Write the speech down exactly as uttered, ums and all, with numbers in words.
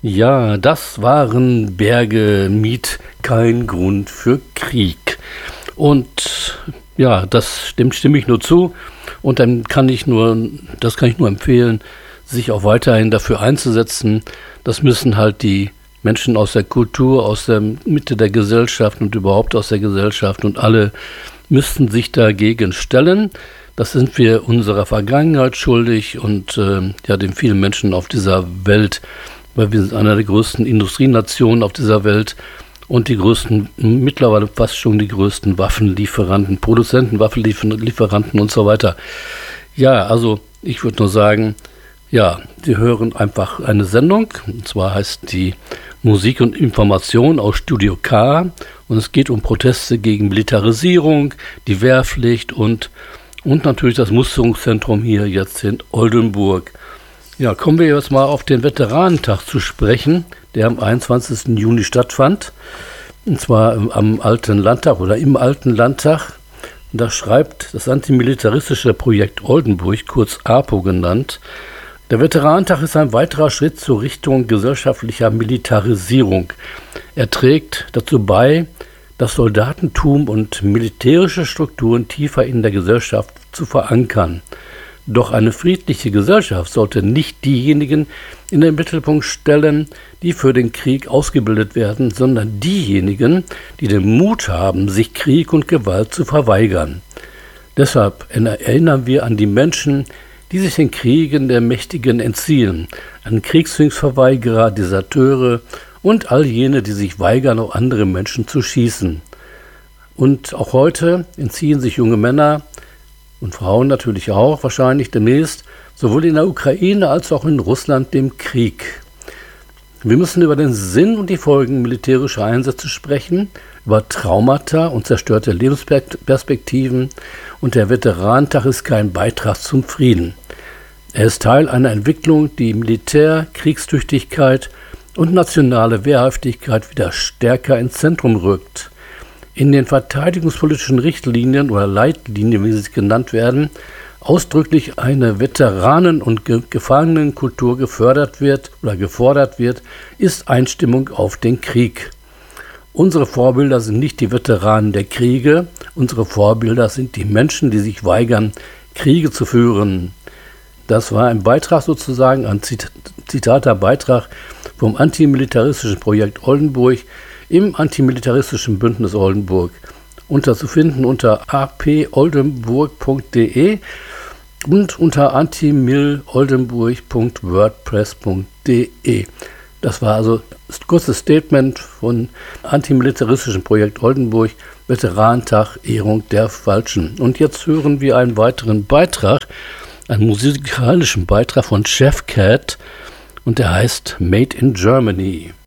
Ja, das waren Berge mit Kein Grund für Krieg. Und ja, das dem stimme ich nur zu. Und dann kann ich nur, das kann ich nur empfehlen, sich auch weiterhin dafür einzusetzen. Das müssen halt die Menschen aus der Kultur, aus der Mitte der Gesellschaft und überhaupt aus der Gesellschaft und alle müssten sich dagegen stellen. Das sind wir unserer Vergangenheit schuldig und äh, ja, den vielen Menschen auf dieser Welt, weil wir sind einer der größten Industrienationen auf dieser Welt und die größten, mittlerweile fast schon die größten Waffenlieferanten, Produzenten, Waffenlieferanten und so weiter. Ja, also ich würde nur sagen, ja, Sie hören einfach eine Sendung, und zwar heißt die Musik und Information aus Studio K und es geht um Proteste gegen Militarisierung, die Wehrpflicht und, und natürlich das Musterungszentrum hier jetzt in Oldenburg. Ja, kommen wir jetzt mal auf den Veteranentag zu sprechen, der am einundzwanzigsten Juni stattfand, und zwar am Alten Landtag oder im Alten Landtag. Da schreibt das antimilitaristische Projekt Oldenburg, kurz APO genannt, der Veteranentag ist ein weiterer Schritt zur Richtung gesellschaftlicher Militarisierung. Er trägt dazu bei, das Soldatentum und militärische Strukturen tiefer in der Gesellschaft zu verankern. Doch eine friedliche Gesellschaft sollte nicht diejenigen in den Mittelpunkt stellen, die für den Krieg ausgebildet werden, sondern diejenigen, die den Mut haben, sich Krieg und Gewalt zu verweigern. Deshalb erinnern wir an die Menschen, die sich den Kriegen der Mächtigen entziehen, an Kriegsverweigerer, Deserteure und all jene, die sich weigern, auf andere Menschen zu schießen. Und auch heute entziehen sich junge Männer und Frauen natürlich auch wahrscheinlich demnächst, sowohl in der Ukraine als auch in Russland, dem Krieg. Wir müssen über den Sinn und die Folgen militärischer Einsätze sprechen, über Traumata und zerstörte Lebensperspektiven, und der Veteranentag ist kein Beitrag zum Frieden. Er ist Teil einer Entwicklung, die Militär, Kriegstüchtigkeit und nationale Wehrhaftigkeit wieder stärker ins Zentrum rückt. In den verteidigungspolitischen Richtlinien oder Leitlinien, wie sie genannt werden, ausdrücklich eine Veteranen- und Ge- Gefangenenkultur gefördert wird oder gefordert wird, ist Einstimmung auf den Krieg. Unsere Vorbilder sind nicht die Veteranen der Kriege, unsere Vorbilder sind die Menschen, die sich weigern, Kriege zu führen. Das war ein Beitrag sozusagen, ein zitater Beitrag vom antimilitaristischen Projekt Oldenburg im antimilitaristischen Bündnis Oldenburg. Unter zu finden unter a p oldenburg punkt d e und unter antimiloldenburg punkt wordpress punkt d e. Das war also das kurze Statement von antimilitaristischen Projekt Oldenburg, Veteranentag, Ehrung der Falschen. Und jetzt hören wir einen weiteren Beitrag, einen musikalischen Beitrag von Chef Cat, und der heißt Made in Germany.